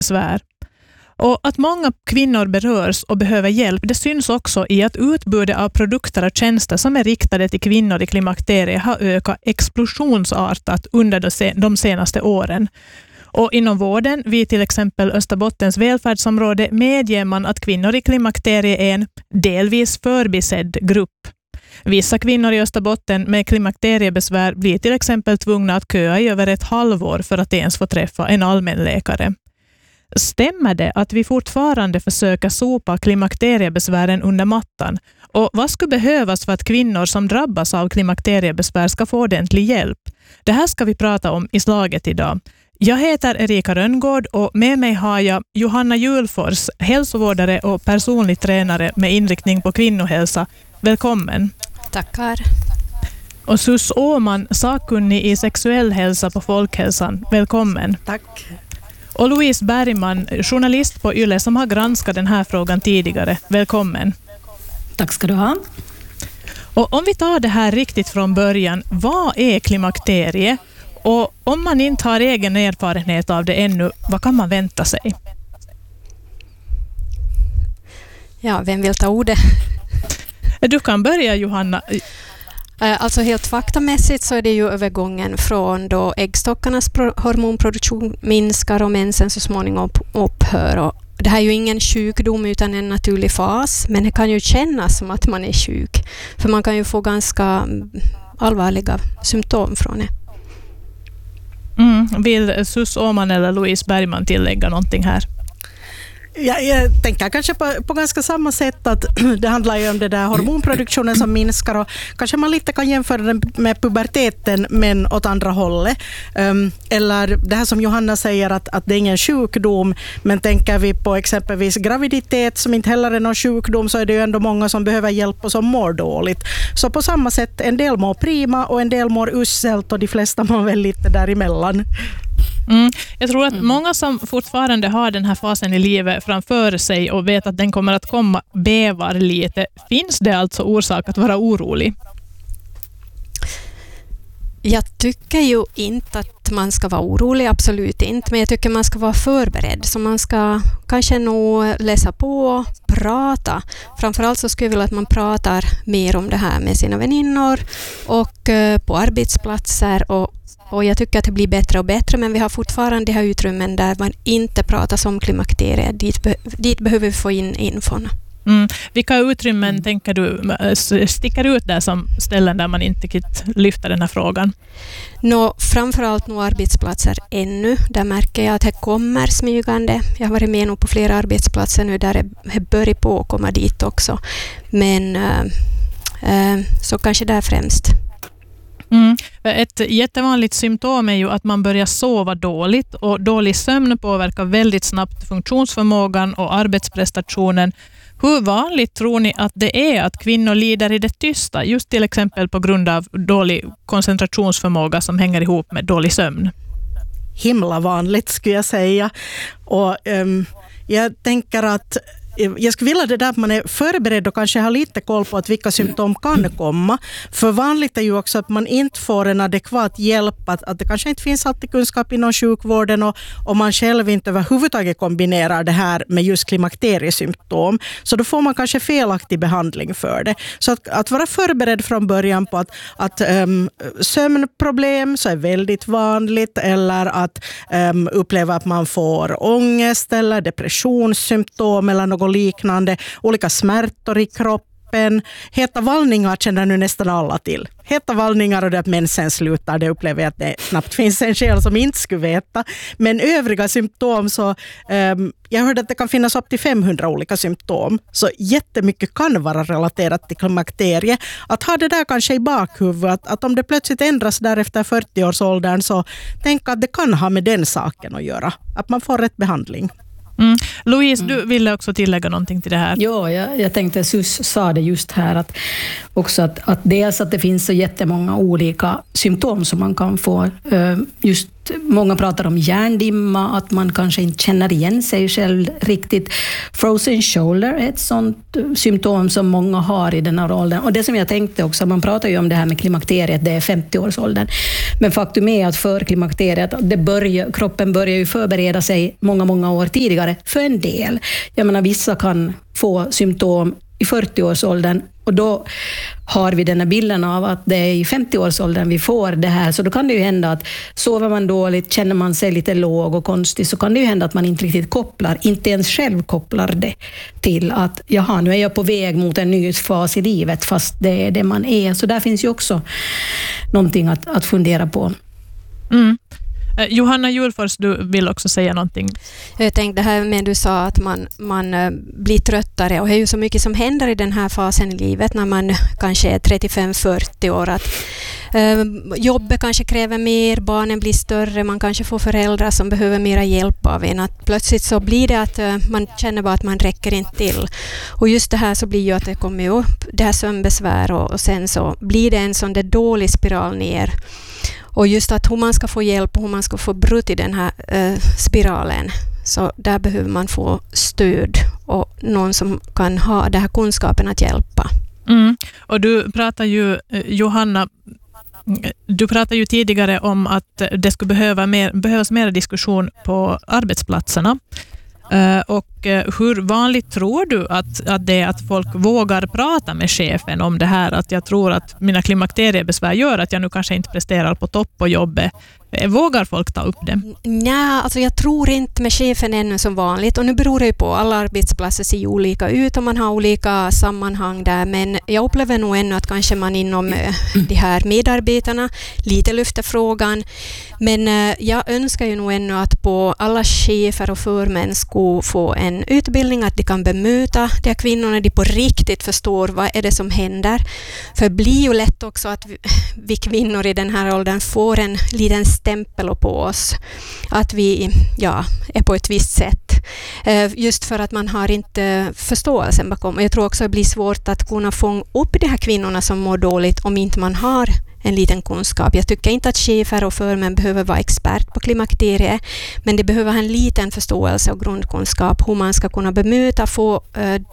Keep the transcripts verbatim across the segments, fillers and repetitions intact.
klimakteriebesvär. Och att många kvinnor berörs och behöver hjälp, det syns också i att utbudet av produkter och tjänster som är riktade till kvinnor i klimakteriet har ökat explosionsartat under de senaste åren. Och inom vården, vid till exempel Österbottens välfärdsområde, medger man att kvinnor i klimakteriet är en delvis förbisedd grupp. Vissa kvinnor i Österbotten med klimakteriebesvär blir till exempel tvungna att köa i över ett halvår för att ens få träffa en allmänläkare. Stämmer det att vi fortfarande försöker sopa klimakteriebesvären under mattan? Och vad skulle behövas för att kvinnor som drabbas av klimakteriebesvär ska få ordentlig hjälp? Det här ska vi prata om i slaget idag. Jag heter Erika Rönngård och med mig har jag Johanna Julfors, hälsovårdare och personlig tränare med inriktning på kvinnohälsa. Välkommen. Tackar. Och Sus Åman, sakkunnig i sexuell hälsa på Folkhälsan. Välkommen. Tack. Och Louise Bergman, journalist på Yle som har granskat den här frågan tidigare. Välkommen. Tack ska du ha. Och om vi tar det här riktigt från början, vad är klimakterie? Och om man inte har egen erfarenhet av det ännu, vad kan man vänta sig? Ja, vem vill ta ordet? Du kan börja, Johanna. Alltså helt faktamässigt så är det ju övergången från då äggstockarnas hormonproduktion minskar och mensen så småningom upphör. Och det här är ju ingen sjukdom utan en naturlig fas, men det kan ju kännas som att man är sjuk. För man kan ju få ganska allvarliga symptom från det. Mm. Vill Sus Åman eller Louise Bergman tillägga någonting här? Ja, jag tänker kanske på, på ganska samma sätt att det handlar ju om det där hormonproduktionen som minskar och kanske man lite kan jämföra den med puberteten men åt andra hållet. Um, eller det här som Johanna säger att, att det är ingen sjukdom, men tänker vi på exempelvis graviditet som inte heller är någon sjukdom, så är det ju ändå många som behöver hjälp och som mår dåligt. Så på samma sätt, en del mår prima och en del mår uselt och de flesta mår väl lite däremellan. Mm. Jag tror att många som fortfarande har den här fasen i livet framför sig och vet att den kommer att komma bävar lite. Finns det alltså orsak att vara orolig? Jag tycker ju inte att man ska vara orolig, absolut inte. Men jag tycker man ska vara förberedd. Så man ska kanske nog läsa på, prata. Framförallt så skulle jag vilja att man pratar mer om det här med sina väninnor och på arbetsplatser. Och, och jag tycker att det blir bättre och bättre, men vi har fortfarande de här utrymmen där man inte pratar om klimakteriet. Dit, be, dit behöver vi få in infon. Mm. Vilka utrymmen mm. tänker du sticker ut där som ställen där man inte kan lyfta den här frågan? Nå, framförallt nog arbetsplatser ännu. Där märker jag att det kommer smygande. Jag har varit med nog på flera arbetsplatser nu där det börjar på att komma dit också. Men äh, äh, så kanske där främst. Mm. Ett jättevanligt symptom är ju att man börjar sova dåligt, och dålig sömn påverkar väldigt snabbt funktionsförmågan och arbetsprestationen. Hur vanligt tror ni att det är att kvinnor lider i det tysta, just till exempel på grund av dålig koncentrationsförmåga som hänger ihop med dålig sömn? Himla vanligt skulle jag säga. Och um, jag tänker att jag skulle vilja det där att man är förberedd och kanske har lite koll på att vilka symptom kan komma. För vanligt är ju också att man inte får en adekvat hjälp, att, att det kanske inte finns alltid kunskap inom sjukvården och, och man själv inte överhuvudtaget kombinerar det här med just klimakteriesymptom. Så då får man kanske felaktig behandling för det. Så att, att vara förberedd från början på att, att um, sömnproblem så är väldigt vanligt, eller att um, uppleva att man får ångest eller depressionssymptom eller något liknande, olika smärtor i kroppen. Heta vallningar känner nu nästan alla till. Heta vallningar och det att mensen slutar, det upplever jag att det knappt finns en själ som inte skulle veta. Men övriga symptom så, um, jag hörde att det kan finnas upp till femhundra olika symptom. Så jättemycket kan vara relaterat till klimakterie. Att ha det där kanske i bakhuvudet, att, att om det plötsligt ändras där efter fyrtio-årsåldern, så tänk att det kan ha med den saken att göra. Att man får rätt behandling. Mm. Louise, mm. du ville också tillägga någonting till det här. Ja, jag, jag tänkte Sus sa det just här att också att, att dels att det finns så jättemånga olika symptom som man kan få. Just många pratar om hjärndimma, att man kanske inte känner igen sig själv riktigt. Frozen shoulder är ett sånt symptom som många har i den här åldern. Och det som jag tänkte också, man pratar ju om det här med klimakteriet, det är femtio-årsåldern. Men faktum är att för klimakteriet, det börjar, kroppen börjar ju förbereda sig många, många år tidigare för en del. Jag menar, vissa kan få symptom i fyrtio-årsåldern och då har vi den här bilden av att det är i femtio-årsåldern vi får det här. Så då kan det ju hända att sover man dåligt, känner man sig lite låg och konstig, så kan det ju hända att man inte riktigt kopplar, inte ens själv kopplar det till att jaha, nu är jag på väg mot en ny fas i livet, fast det är det man är. Så där finns ju också någonting att, att fundera på. Mm. Johanna Julfors, du vill också säga någonting. Jag tänkte det här med du sa att man, man blir tröttare, och det är ju så mycket som händer i den här fasen i livet när man kanske är trettiofem fyrtio år. Att, eh, jobbet kanske kräver mer, barnen blir större, man kanske får föräldrar som behöver mera hjälp av en. Att plötsligt så blir det att eh, man känner bara att man räcker inte till. Och just det här så blir ju att det kommer upp det här sömnbesvär och, och sen så blir det en sån där dålig spiral ner. Och just att hur man ska få hjälp och hur man ska få brut i den här eh, spiralen. Så där behöver man få stöd och någon som kan ha den här kunskapen att hjälpa. Mm. Och du pratar ju, Johanna, du pratar ju tidigare om att det skulle behöva mer, behövas mer diskussion på arbetsplatserna. Uh, och uh, hur vanligt tror du att, att det är att folk vågar prata med chefen om det här? Att jag tror att mina klimakteriebesvär gör att jag nu kanske inte presterar på topp på jobbet. Vågar folk ta upp det? Nej, alltså jag tror inte med chefen ännu som vanligt. Och nu beror det ju på, alla arbetsplatser ser olika ut och man har olika sammanhang där. Men jag upplever nog ännu att kanske man inom de här medarbetarna lite lyfter frågan. Men jag önskar ju nog ännu att på alla chefer och förmän ska få en utbildning, att de kan bemöta de här kvinnorna, de på riktigt förstår vad är det som händer. För det blir ju lätt också att vi, vi kvinnor i den här åldern får en liten stämpel på oss att vi ja, är på ett visst sätt. Just för att man har inte förståelsen bakom. Och jag tror också att det blir svårt att kunna fånga upp de här kvinnorna som mår dåligt om inte man har en liten kunskap. Jag tycker inte att chefer och förmän behöver vara expert på klimakteriet, men de behöver ha en liten förståelse och grundkunskap hur man ska kunna bemöta, få eh,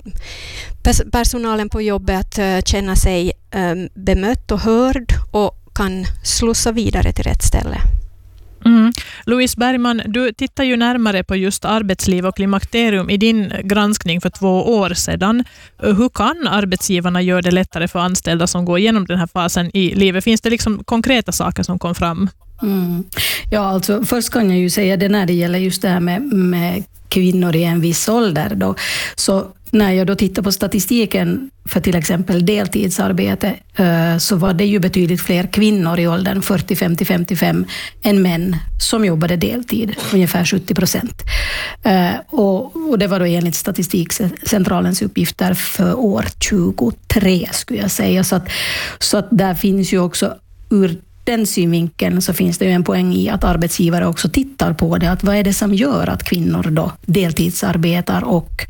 personalen på jobbet att eh, känna sig eh, bemött och hörd och kan slussa vidare till rätt ställe. Mm. Louise Bergman, du tittar ju närmare på just arbetsliv och klimakterium i din granskning för två år sedan. Hur kan arbetsgivarna göra det lättare för anställda som går igenom den här fasen i livet? Finns det liksom konkreta saker som kom fram? Mm. Ja, alltså först kan jag ju säga det när det gäller just det här med, med kvinnor i en viss ålder då, så när jag då tittar på statistiken för till exempel deltidsarbete så var det ju betydligt fler kvinnor i åldern fyrtio, femtio, femtiofem än män som jobbade deltid, ungefär sjuttio procent. Och, och det var då enligt Statistikcentralens uppgifter för år tjugotre skulle jag säga. Så att, så att där finns ju också ur den synvinkeln så finns det ju en poäng i att arbetsgivare också tittar på det. Att vad är det som gör att kvinnor då deltidsarbetar och,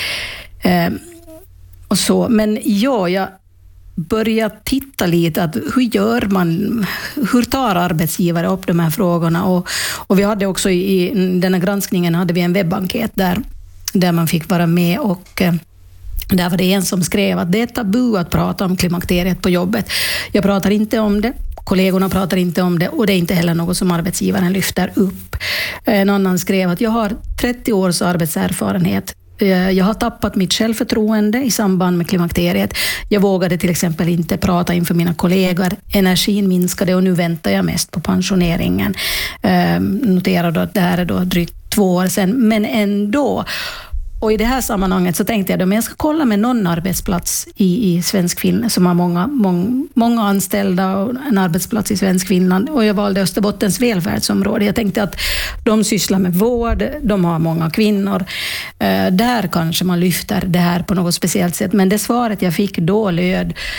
eh, och så. Men ja, jag börjar titta lite att hur gör man, hur tar arbetsgivare upp de här frågorna? Och, och vi hade också i, i den här granskningen hade vi en webbenkät där, där man fick vara med och eh, där var det en som skrev att det är tabu att prata om klimakteriet på jobbet. Jag pratar inte om det. Kollegorna pratar inte om det och det är inte heller något som arbetsgivaren lyfter upp. En annan skrev att jag har trettio års arbetserfarenhet. Jag har tappat mitt självförtroende i samband med klimakteriet. Jag vågade till exempel inte prata inför mina kollegor. Energin minskade och nu väntar jag mest på pensioneringen. Noterade att det här är då drygt två år sedan. Men ändå. Och i det här sammanhanget så tänkte jag att jag ska kolla med någon arbetsplats i, i svensk Finland som har många, många, många anställda och en arbetsplats i svensk Finland. Och jag valde Österbottens välfärdsområde. Jag tänkte att de sysslar med vård, de har många kvinnor. Eh, där kanske man lyfter det här på något speciellt sätt. Men det svaret jag fick då löd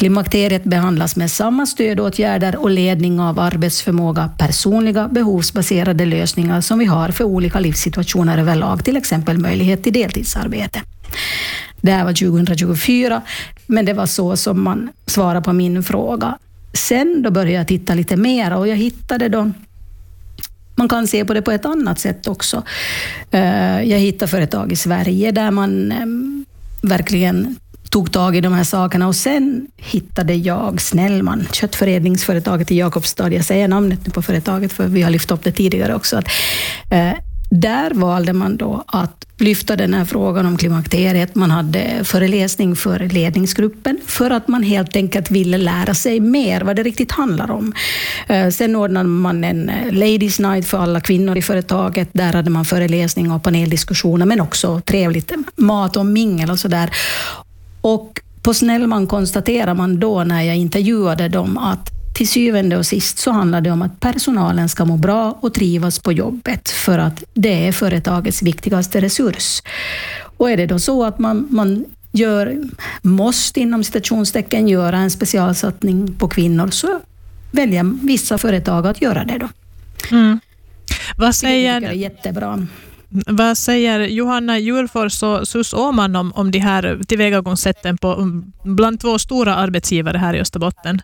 Klimakteriet behandlas med samma stödåtgärder och ledning av arbetsförmåga, personliga behovsbaserade lösningar som vi har för olika livssituationer överlag, till exempel möjlighet till deltidsarbete. Det här var tjugohundratjugofyra, men det var så som man svarade på min fråga. Sen då började jag titta lite mer och jag hittade då, man kan se på det på ett annat sätt också. Jag hittade företag i Sverige där man verkligen tog tag i de här sakerna, och sen hittade jag Snellman, köttförädlingsföretaget i Jakobstad. Jag säger namnet nu på företaget för vi har lyft upp det tidigare också. Att, eh, där valde man då att lyfta den här frågan om klimakteriet. Man hade föreläsning för ledningsgruppen för att man helt enkelt ville lära sig mer vad det riktigt handlar om. Eh, sen ordnade man en ladies night för alla kvinnor i företaget. Där hade man föreläsning och paneldiskussioner, men också trevligt mat och mingel och sådär. Och på Snellman konstaterar man då när jag intervjuade dem att till syvende och sist så handlar det om att personalen ska må bra och trivas på jobbet, för att det är företagets viktigaste resurs. Och är det då så att man, man gör, måste inom citationstecken göra en specialsatsning på kvinnor, så väljer vissa företag att göra det då. Mm. Vad säger... Det är jättebra. Vad säger Johanna Julfors och Sus Åman om, om de här tillvägagångssätten på, bland två stora arbetsgivare här i Österbotten?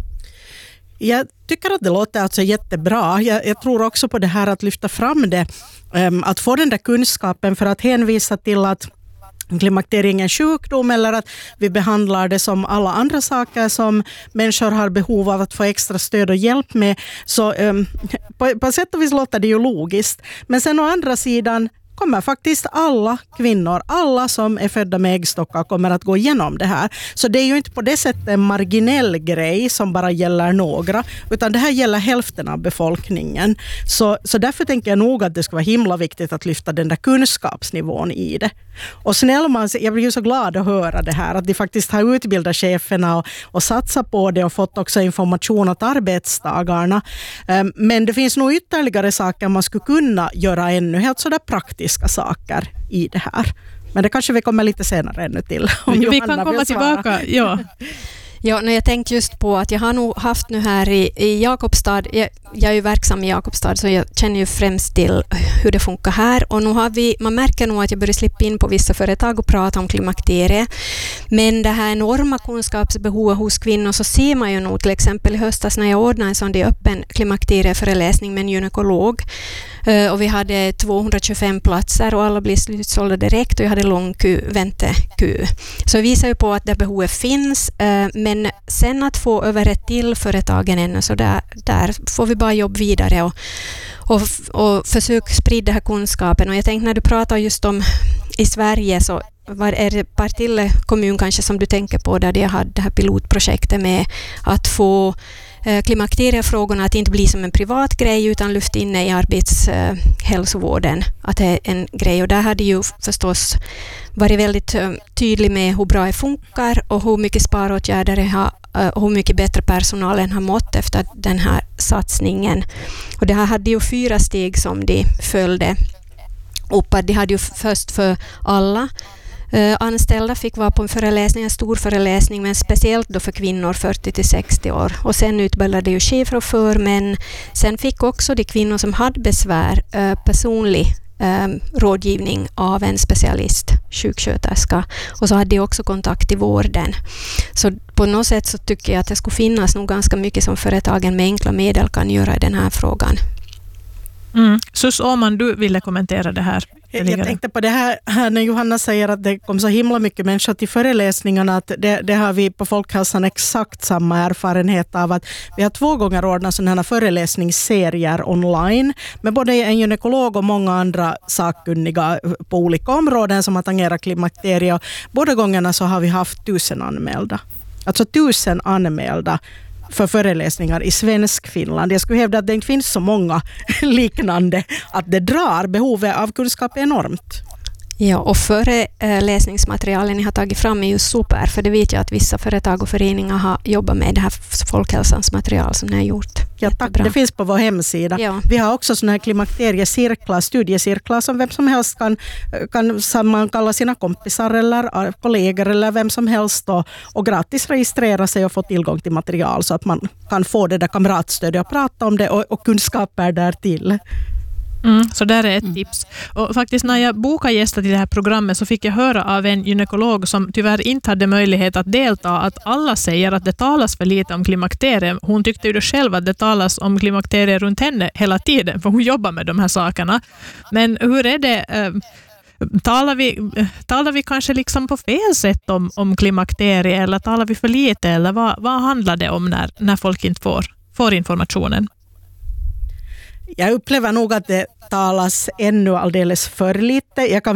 Jag tycker att det låter alltså jättebra. Jag, jag tror också på det här att lyfta fram det, um, att få den där kunskapen, för att hänvisa till att klimakteriet är en sjukdom eller att vi behandlar det som alla andra saker som människor har behov av att få extra stöd och hjälp med. Så um, på, på sätt och vis låter det ju logiskt. Men sen å andra sidan kommer faktiskt alla kvinnor, alla som är födda med äggstockar kommer att gå igenom det här. Så det är ju inte på det sättet en marginell grej som bara gäller några, utan det här gäller hälften av befolkningen. Så, så därför tänker jag nog att det ska vara himla viktigt att lyfta den där kunskapsnivån i det. Och Snellman, jag blir ju så glad att höra det här, att de faktiskt har utbildat cheferna och, och satsat på det och fått också information åt arbetstagarna. Men det finns nog ytterligare saker man skulle kunna göra ännu, helt sådär praktiska saker i det här. Men det kanske vi kommer lite senare ännu till. Om vi kan komma tillbaka, ja. Ja, när jag tänkte just på att jag har nog haft nu här i, i Jakobstad, jag, jag är ju verksam i Jakobstad så jag känner ju främst till hur det funkar här, och nu har vi, man märker nog att jag börjar slippa in på vissa företag och prata om klimakteriet, men det här enorma kunskapsbehovet hos kvinnor så ser man ju nog till exempel i höstas när jag ordnade en sån där öppen klimakterieföreläsning med en gynekolog, och vi hade tvåhundratjugofem platser och alla blev slutsålda direkt och jag hade lång kö, väntekö. Så det visar ju på att det behovet finns, men sen att få över ett till företagen ännu, så där, där får vi bara jobba vidare och, och, och försöka sprida den här kunskapen. Och jag tänkte när du pratar just om i Sverige, så var är det Partille kommun kanske som du tänker på, där de hade det här pilotprojektet med att få klimakteriefrågorna att inte bli som en privat grej utan lyft in i arbetshälsovården, att det är en grej. Och där hade ju förstås varit väldigt tydlig med hur bra det funkar och hur mycket sparåtgärder det har och hur mycket bättre personalen har mått efter den här satsningen. Och det här hade ju fyra steg som de följde upp. De hade ju först för alla Uh, anställda fick vara på en föreläsning, en stor föreläsning, men speciellt då för kvinnor fyrtio till sextio år. Och sen utbildade ju chefer och förmän. Sen fick också de kvinnor som hade besvär uh, personlig uh, rådgivning av en specialist, sjuksköterska. Och så hade de också kontakt i vården. Så på något sätt så tycker jag att det skulle finnas nog ganska mycket som företagen med enkla medel kan göra i den här frågan. Mm. Sus Åman, du ville kommentera det här. Jag tänkte på det här, här när Johanna säger att det kom så himla mycket människor till föreläsningarna, att det, det har vi på Folkhälsan exakt samma erfarenhet av, att vi har två gånger ordnat sådana här föreläsningsserier online med både en gynekolog och många andra sakkunniga på olika områden som har tangerat klimakteriet. Båda gångerna så har vi haft tusen anmälda. Alltså tusen anmälda för föreläsningar i svensk Finland. Jag skulle hävda att det inte finns så många liknande, att det drar behovet av kunskap enormt. Ja, och föreläsningsmaterialen ni har tagit fram är ju super, för det vet jag att vissa företag och föreningar har jobbat med det här folkhälsans material som ni har gjort. Ja, tack. Det finns på vår hemsida. Ja. Vi har också såna här klimakteriecirklar, studiecirklar som vem som helst kan, kan sammankalla sina kompisar eller kollegor eller vem som helst och, och gratis registrera sig och få tillgång till material så att man kan få det där kamratstödet och prata om det och, och kunskaper där till. Mm, så där är ett tips. Och faktiskt när jag bokade gäster till det här programmet så fick jag höra av en gynekolog som tyvärr inte hade möjlighet att delta att alla säger att det talas för lite om klimakteriet. Hon tyckte ju själv att det talas om klimakteriet runt henne hela tiden för hon jobbar med de här sakerna. Men hur är det? Talar vi, talar vi kanske liksom på fel sätt om, om klimakteriet eller talar vi för lite eller vad, vad handlar det om när, när folk inte får, får informationen? Jag upplever nog att det talas ännu alldeles för lite. Jag kan